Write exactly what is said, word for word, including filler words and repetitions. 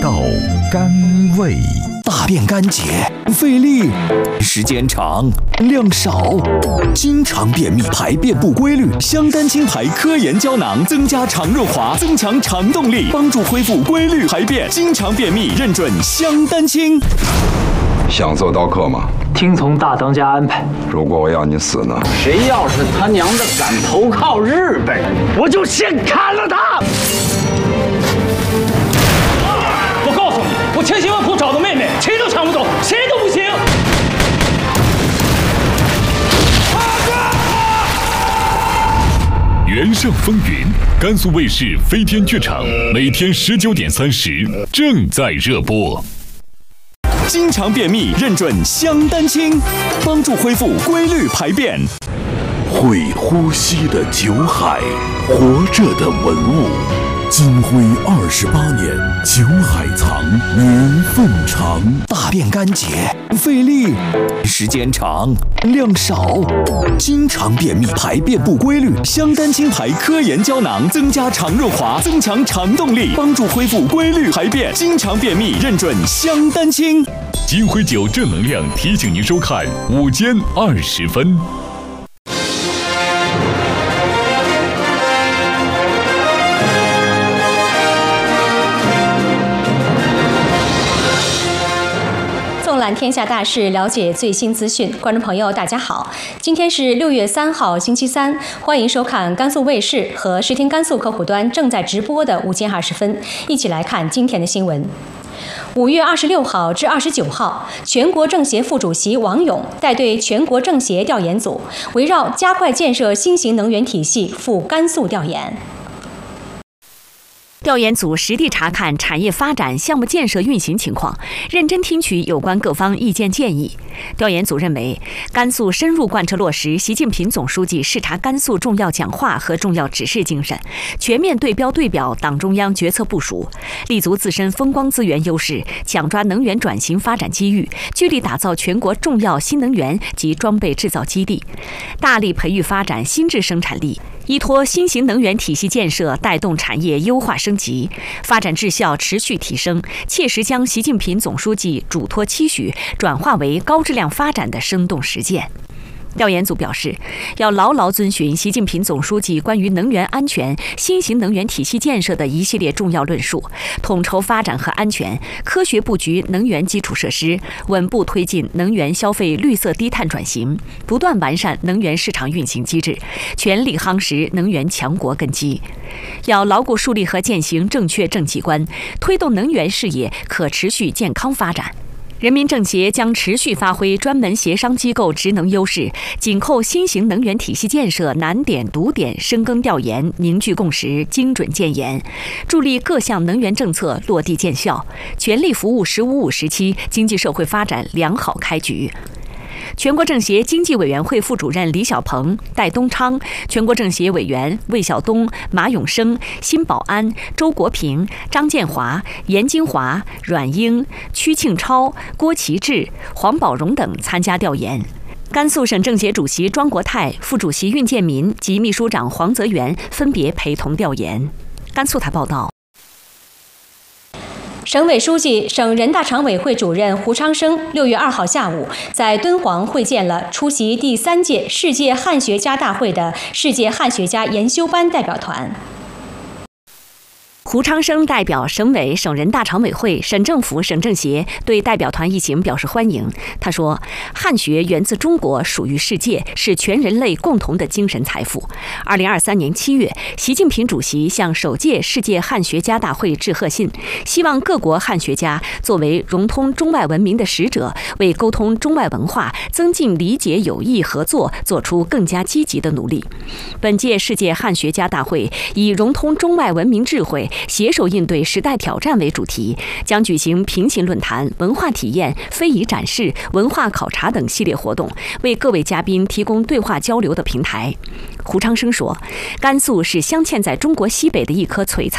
道甘味。 大便干结，费力，时间长，量少，经常便秘，排便不规律。香丹清排科研胶囊增加肠润滑，增强肠动力，帮助恢复规律排便。经常便秘，认准香丹清。 想做刀客吗？ 听从大当家安排。 如果我要你死呢？ 谁要是他娘的敢投靠日本人，我就先砍了他！我告诉你，我千辛万苦找的妹妹，谁都抢不走，谁都不行。 原上风云，甘肃卫视飞天剧场，每天十九点三十正在热播。 经常便秘，认准香丹清，帮助恢复规律排便。 会呼吸的酒海，活着的文物。金辉二十八年，酒海藏，年份长。 大便干结，费力，时间长，量少，经常便秘，排便不规律。香丹清排科研胶囊增加肠润滑，增强肠动力，帮助恢复规律排便。经常便秘，认准香丹清。 金辉酒正能量提醒您收看午间二十分。 纵览天下大事，了解最新资讯。观众朋友，大家好，今天是六月三号，星期三，欢迎收看甘肃卫视和视听甘肃客户端正在直播的午间二十分，一起来看今天的新闻。五月二十六号至二十九号，全国政协副主席王勇带队全国政协调研组，围绕加快建设新型能源体系赴甘肃调研。 调研组实地查看产业发展、项目建设运行情况，认真听取有关各方意见建议。调研组认为，甘肃深入贯彻落实习近平总书记视察甘肃重要讲话和重要指示精神，全面对标对表党中央决策部署，立足自身风光资源优势，抢抓能源转型发展机遇，聚力打造全国重要新能源及装备制造基地，大力培育发展新质生产力，依托新型能源体系建设，带动产业优化升级，发展质效持续提升，切实将习近平总书记嘱托期许转化为高质量发展的生动实践。调研组表示，要牢牢遵循习近平总书记关于能源安全、新型能源体系建设的一系列重要论述，统筹发展和安全，科学布局能源基础设施，稳步推进能源消费绿色低碳转型，不断完善能源市场运行机制，全力夯实能源强国根基。要牢固树立和践行正确政绩观，推动能源事业可持续健康发展。人民政协将持续发挥专门协商机构职能优势，紧扣新型能源体系建设难点堵点，深耕调研，凝聚共识，精准建言，助力各项能源政策落地见效，全力服务“十五五”时期经济社会发展良好开局。全国政协经济委员会副主任李小鹏、戴东昌，全国政协委员魏晓东、马永生、辛保安、周国平、张建华、严金华、阮英、屈庆超、郭其志、黄宝荣等参加调研。甘肃省政协主席庄国泰、副主席运建民及秘书长黄泽元分别陪同调研。甘肃台报道。 省委书记、省人大常委会主任胡昌生六月二号下午在敦煌会见了出席第三届世界汉学家大会的世界汉学家研修班代表团。 胡昌生代表省委、省人大常委会、省政府、省政协对代表团一行表示欢迎。他说，汉学源自中国，属于世界，是全人类共同的精神财富。二零二三年七月，习近平主席向首届世界汉学家大会致贺信，希望各国汉学家作为融通中外文明的使者，为沟通中外文化、增进理解友谊合作做出更加积极的努力。本届世界汉学家大会以融通中外文明智慧，携手应对时代挑战为主题，将举行平行论坛、文化体验、非遗展示、文化考察等系列活动，为各位嘉宾提供对话交流的平台。胡昌生说，甘肃是镶嵌在中国西北的一颗璀璨